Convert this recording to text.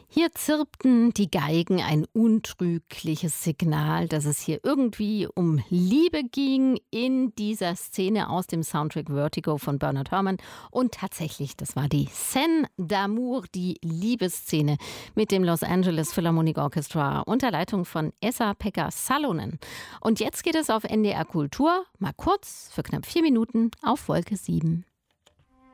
Hier zirpten die Geigen ein untrügliches Signal, dass es hier irgendwie um Liebe ging in dieser Szene aus dem Soundtrack Vertigo von Bernard Herrmann. Und tatsächlich, das war die Scène d'amour, die Liebesszene mit dem Los Angeles Philharmonic Orchestra unter Leitung von Esa-Pekka Salonen. Und jetzt geht es auf NDR Kultur, mal kurz für knapp 4 Minuten auf Wolke 7.